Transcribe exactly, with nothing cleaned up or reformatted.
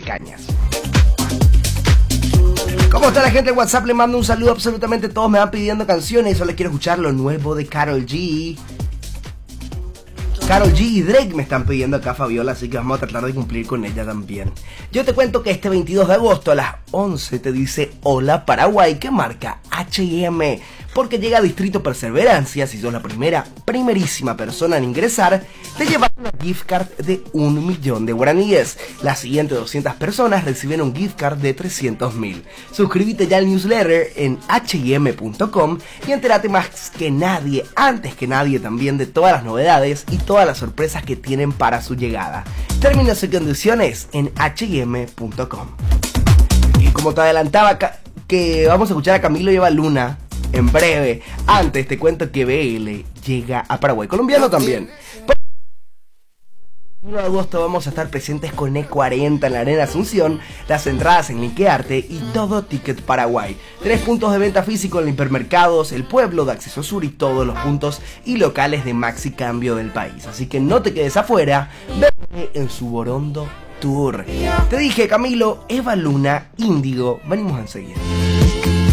Cañas. ¿Cómo está la gente de WhatsApp? Le mando un saludo. Absolutamente todos me van pidiendo canciones. Solo quiero escuchar lo nuevo de Karol G. Karol G y Drake me están pidiendo acá, Fabiola, así que vamos a tratar de cumplir con ella también. Yo te cuento que este veintidós de agosto a las once te dice Hola Paraguay, que marca H y M, porque llega a Distrito Perseverancia. Si sos la primera, primerísima persona en ingresar, te llevas una gift card de un millón de guaraníes. Las siguientes doscientas personas reciben un gift card de trescientos mil. Suscríbete ya al newsletter en h y m punto com y entérate más que nadie, antes que nadie también, de todas las novedades y todas las sorpresas que tienen para su llegada. Términos y condiciones en h y m punto com. Y como te adelantaba que vamos a escuchar a Camilo y Eva Luna en breve, antes te cuento que B L llega a Paraguay, colombiano también. El uno de agosto vamos a estar presentes con E cuarenta en la Arena Asunción, las entradas en Linkearte y todo Ticket Paraguay. Tres puntos de venta físico en hipermercados, el pueblo de Acceso Sur y todos los puntos y locales de Maxi Cambio del país. Así que no te quedes afuera, vete en su Borondo Tour. Te dije, Camilo, Eva Luna, Índigo, venimos enseguida.